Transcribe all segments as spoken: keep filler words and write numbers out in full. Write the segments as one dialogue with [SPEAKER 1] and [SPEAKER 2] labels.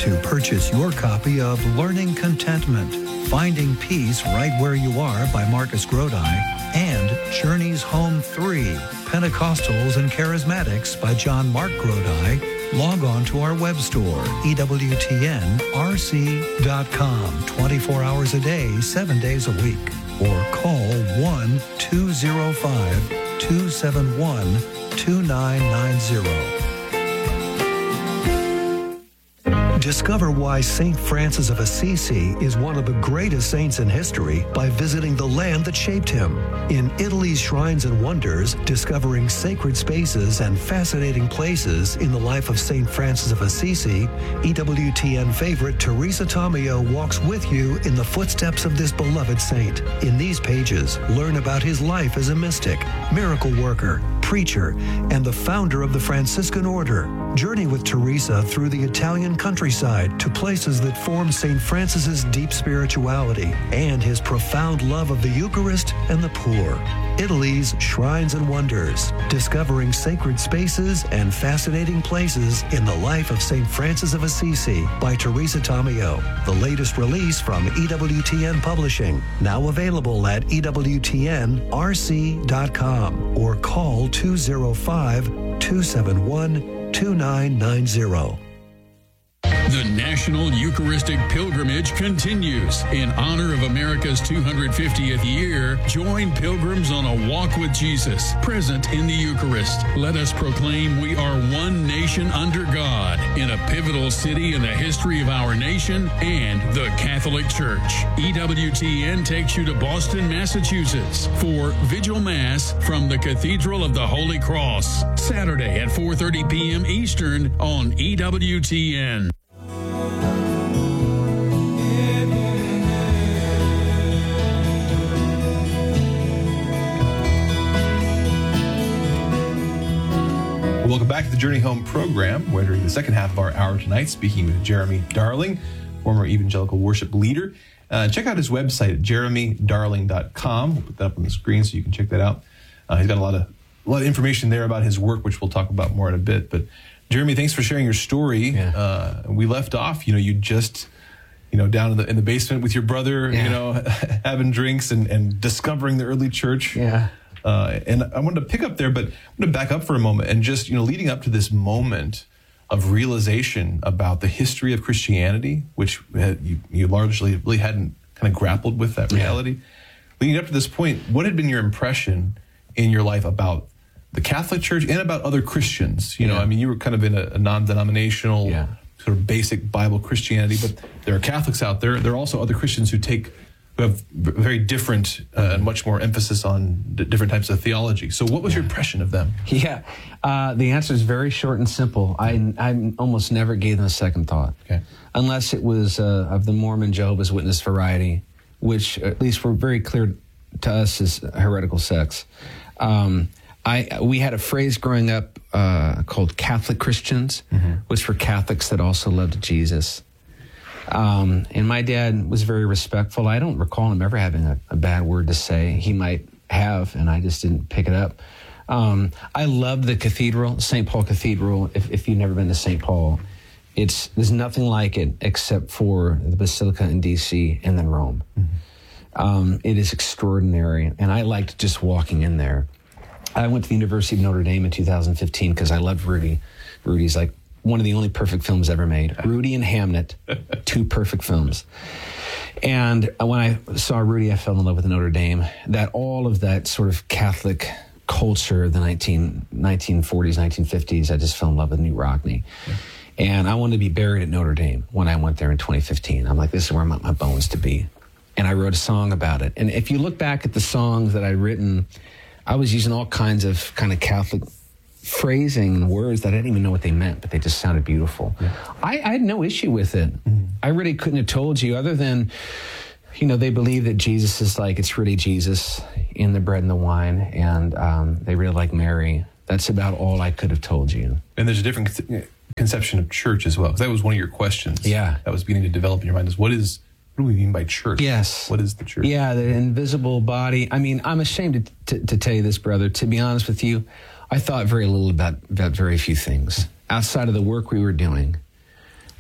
[SPEAKER 1] to purchase your copy of Learning Contentment, Finding Peace Right Where You Are by Marcus Grodi, and Journeys Home three, Pentecostals and Charismatics by John Mark Grodi, log on to our web store, E W T N R C dot com, twenty-four hours a day, seven days a week, or call one two zero five, two seven one, two nine nine zero. Discover why Saint Francis of Assisi is one of the greatest saints in history by visiting the land that shaped him. In Italy's Shrines and Wonders, discovering sacred spaces and fascinating places in the life of Saint Francis of Assisi, E W T N favorite Teresa Tomeo walks with you in the footsteps of this beloved saint. In these pages, learn about his life as a mystic, miracle worker, preacher, and the founder of the Franciscan Order. Journey with Teresa through the Italian countryside to places that form Saint Francis's deep spirituality and his profound love of the Eucharist and the poor. Italy's Shrines and Wonders, discovering sacred spaces and fascinating places in the life of Saint Francis of Assisi by Teresa Tomeo. The latest release from E W T N Publishing, now available at E W T N R C dot com or call two zero five, two seven one, two nine nine zero.
[SPEAKER 2] The National Eucharistic Pilgrimage continues. In honor of America's two hundred fiftieth year, join pilgrims on a walk with Jesus, present in the Eucharist. Let us proclaim we are one nation under God in a pivotal city in the history of our nation and the Catholic Church. E W T N takes you to Boston, Massachusetts for Vigil Mass from the Cathedral of the Holy Cross, Saturday at four thirty p.m. Eastern on E W T N.
[SPEAKER 3] Welcome back to the Journey Home program. We're entering the second half of our hour tonight, speaking with Jeremy Darling, former evangelical worship leader. Uh, check out his website at jeremy darling dot com. We'll put that up on the screen so you can check that out. Uh, he's got a lot of a lot of information there about his work, which we'll talk about more in a bit. But Jeremy, thanks for sharing your story. Yeah. Uh, we left off, you know, you just, you know, down in the in the basement with your brother, yeah. you know, having drinks and, and discovering the early church.
[SPEAKER 4] Yeah.
[SPEAKER 3] Uh, and I wanted to pick up there, but I'm going to back up for a moment and just, you know, leading up to this moment of realization about the history of Christianity, which you, you largely really hadn't kind of grappled with that reality. Yeah. Leading up to this point, what had been your impression in your life about the Catholic Church and about other Christians? You know, yeah. I mean, you were kind of in a, a non-denominational yeah. sort of basic Bible Christianity, but there are Catholics out there. There are also other Christians who take who have very different uh, and much more emphasis on d- different types of theology. So what was yeah. your impression of them?
[SPEAKER 4] Yeah, uh, the answer is very short and simple. I, I almost never gave them a second thought, okay. unless it was uh, of the Mormon Jehovah's Witness variety, which at least were very clear to us as heretical sects. Um, I we had a phrase growing up uh, called Catholic Christians, mm-hmm. which were Catholics that also loved Jesus. Um, and my dad was very respectful. I don't recall him ever having a, a bad word to say. He might have, and I just didn't pick it up. Um, I love the cathedral, Saint Paul Cathedral. If, if you've never been to Saint Paul, it's there's nothing like it except for the Basilica in D C and then Rome. Mm-hmm. Um, it is extraordinary, and I liked just walking in there. I went to the University of Notre Dame in two thousand fifteen because I loved Rudy. Rudy's like one of the only perfect films ever made. Rudy and Hamnet, two perfect films. And when I saw Rudy, I fell in love with Notre Dame. That all of that sort of Catholic culture of the nineteen forties, nineteen fifties, I just fell in love with Knute Rockne. Yeah. And I wanted to be buried at Notre Dame when I went there in twenty fifteen. I'm like, this is where I want my bones to be. And I wrote a song about it. And if you look back at the songs that I'd written, I was using all kinds of kind of Catholic phrasing and words that I didn't even know what they meant, but they just sounded beautiful. Yeah. I, I had no issue with it. Mm-hmm. I really couldn't have told you other than, you know, they believe that Jesus is like, it's really Jesus in the bread and the wine, and um, they really like Mary. That's about all I could have told you. And
[SPEAKER 3] there's a different conception of church as well, because that was one of your questions.
[SPEAKER 4] Yeah.
[SPEAKER 3] That was beginning to develop in your mind is what is, what do we mean by church?
[SPEAKER 4] Yes.
[SPEAKER 3] What is the church?
[SPEAKER 4] Yeah, the invisible body. I mean, I'm ashamed to, to, to tell you this, brother. To be honest with you, I thought very little about, about very few things. Outside of the work we were doing,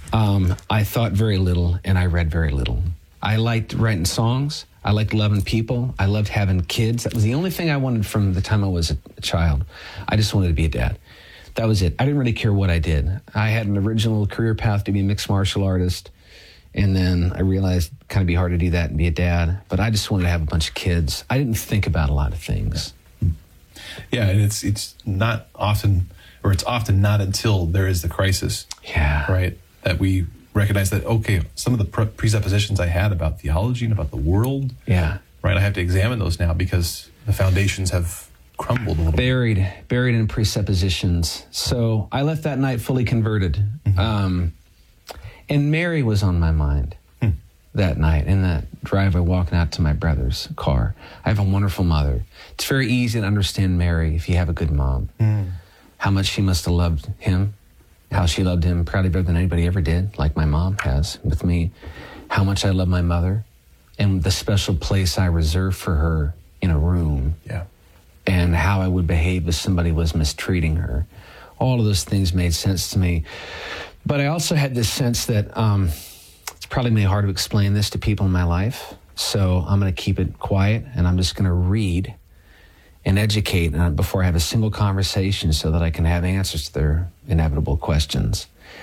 [SPEAKER 4] Um, I thought very little, and I read very little. I liked writing songs. I liked loving people. I loved having kids. That was the only thing I wanted from the time I was a, a child. I just wanted to be a dad. That was it. I didn't really care what I did. I had an original career path to be a mixed martial artist, and then I realized it kind of be hard to do that and be a dad. But I just wanted to have a bunch of kids. I didn't think about a lot of things.
[SPEAKER 3] Yeah, and it's it's not often, or it's often not until there is the crisis.
[SPEAKER 4] Yeah.
[SPEAKER 3] Right? That we recognize that, okay, some of the pre- presuppositions I had about theology and about the world,
[SPEAKER 4] yeah,
[SPEAKER 3] right, I have to examine those now because the foundations have crumbled a little
[SPEAKER 4] buried,
[SPEAKER 3] bit.
[SPEAKER 4] Buried in presuppositions. So I left that night fully converted. Mm-hmm. Um, and Mary was on my mind hmm. that night in that driveway walking out to my brother's car. I have a wonderful mother. It's very easy to understand Mary if you have a good mom. Mm. How much she must have loved him. How she loved him probably better than anybody ever did, like my mom has with me. How much I love my mother and the special place I reserve for her in a room.
[SPEAKER 3] Yeah.
[SPEAKER 4] And how I would behave if somebody was mistreating her. All of those things made sense to me. But I also had this sense that um, it's probably made hard to explain this to people in my life. So I'm going to keep it quiet, and I'm just going to read and educate uh, before I have a single conversation so that I can have answers to their inevitable questions.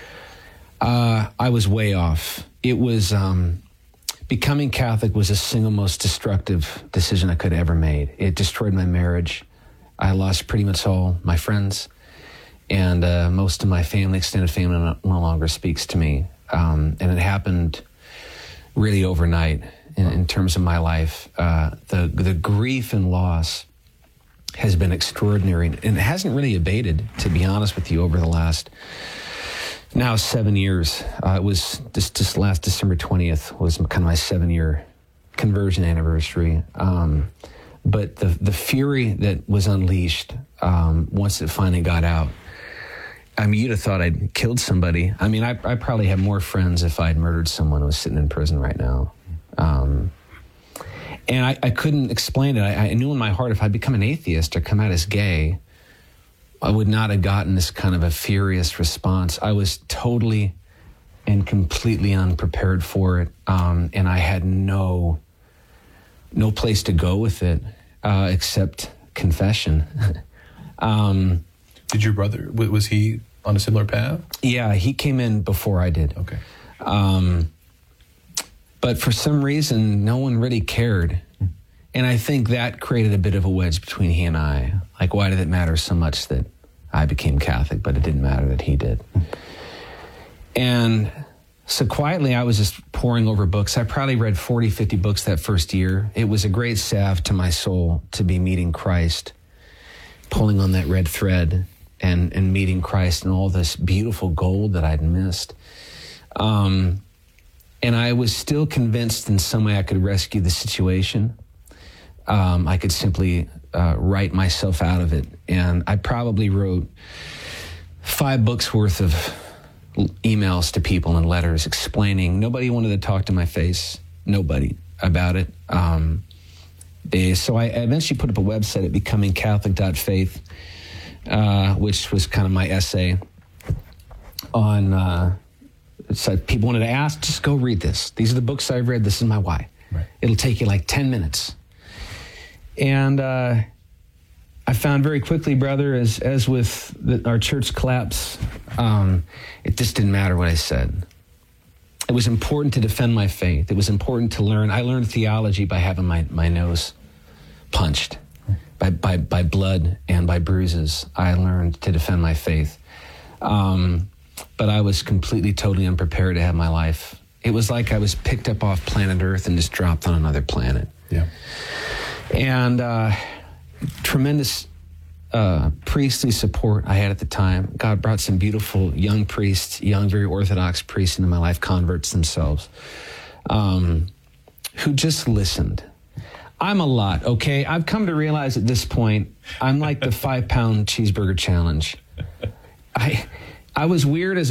[SPEAKER 4] Uh, I was way off. It was, um, becoming Catholic was the single most destructive decision I could have ever made. It destroyed my marriage. I lost pretty much all my friends, and uh, most of my family, extended family, no, no longer speaks to me. Um, and it happened really overnight in, in terms of my life. Uh, the the grief and loss has been extraordinary, and it hasn't really abated, to be honest with you, over the last now seven years. Uh, it was just, just last December twentieth was kind of my seven-year conversion anniversary. Um, but the the fury that was unleashed um, once it finally got out, I mean, you'd have thought I'd killed somebody. I mean, I, I probably have more friends if I'd murdered someone who was sitting in prison right now. Um, And I, I couldn't explain it. I, I knew in my heart if I'd become an atheist or come out as gay, I would not have gotten this kind of a furious response. I was totally and completely unprepared for it, um, and I had no no place to go with it uh, except confession. um,
[SPEAKER 3] Did your brother, was he on a similar path?
[SPEAKER 4] Yeah, he came in before I did.
[SPEAKER 3] Okay.
[SPEAKER 4] Um, But for some reason, no one really cared. And I think that created a bit of a wedge between he and I. Like, why did it matter so much that I became Catholic, but it didn't matter that he did? And so quietly, I was just poring over books. I probably read forty, fifty books that first year. It was a great salve to my soul to be meeting Christ, pulling on that red thread and, and meeting Christ and all this beautiful gold that I'd missed. Um... And I was still convinced in some way I could rescue the situation. Um, I could simply uh, write myself out of it. And I probably wrote five books worth of emails to people and letters explaining. Nobody wanted to talk to my face. Nobody about it. Um, they, so I eventually put up a website at becoming catholic dot faith, uh, which was kind of my essay on... Uh, It's like people wanted to ask, just go read this. These are the books I've read. This is my why. Right. It'll take you like ten minutes. And uh, I found very quickly, brother, as as with the, our church collapse, um, it just didn't matter what I said. It was important to defend my faith. It was important to learn. I learned theology by having my, my nose punched by, by, by blood and by bruises. I learned to defend my faith. Um But I was completely, totally unprepared to have my life. It was like I was picked up off planet Earth and just dropped on another planet.
[SPEAKER 3] Yeah.
[SPEAKER 4] And uh, tremendous uh, priestly support I had at the time. God brought some beautiful young priests, young, very Orthodox priests into my life, converts themselves, um, who just listened. I'm a lot, okay? I've come to realize at this point, I'm like the five-pound cheeseburger challenge. I... I was weird as